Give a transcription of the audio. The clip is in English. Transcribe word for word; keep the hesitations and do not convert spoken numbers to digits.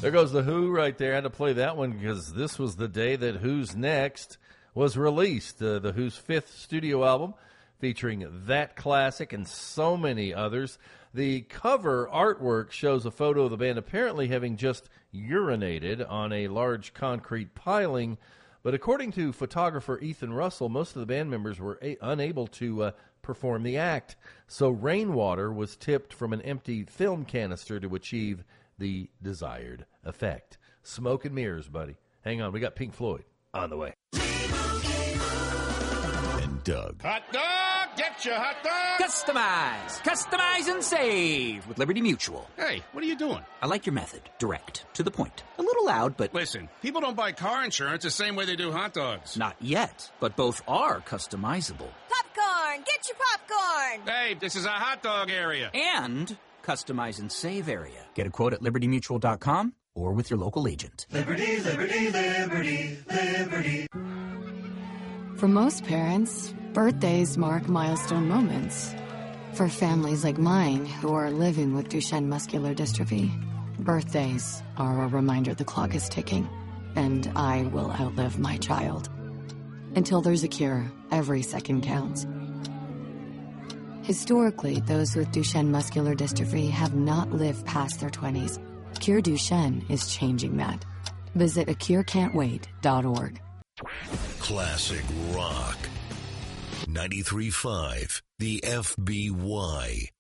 There goes the Who right there. I had to play that one because this was the day that Who's Next was released. Uh, the Who's fifth studio album featuring that classic and so many others. The cover artwork shows a photo of the band apparently having just urinated on a large concrete piling. But according to photographer Ethan Russell, most of the band members were a- unable to uh, perform the act. So rainwater was tipped from an empty film canister to achieve the desired effect. Smoke and mirrors, buddy. Hang on, we got Pink Floyd on the way. And Doug. Hot dog! Get your hot dog! Customize! Customize and save with Liberty Mutual. Hey, what are you doing? I like your method. Direct. To the point. A little loud, but... Listen, people don't buy car insurance the same way they do hot dogs. Not yet, but both are customizable. Popcorn! Get your popcorn! Hey, this is a hot dog area. And customize and save area. Get a quote at liberty mutual dot com or with your local agent. Liberty, liberty, liberty, liberty. For most parents, birthdays mark milestone moments. For families like mine who are living with Duchenne muscular dystrophy, birthdays are a reminder the clock is ticking, and I will outlive my child. Until there's a cure, every second counts. Historically, those with Duchenne muscular dystrophy have not lived past their twenties. Cure Duchenne is changing that. Visit a cure can't wait dot org. Classic rock. ninety-three point five, the F B Y.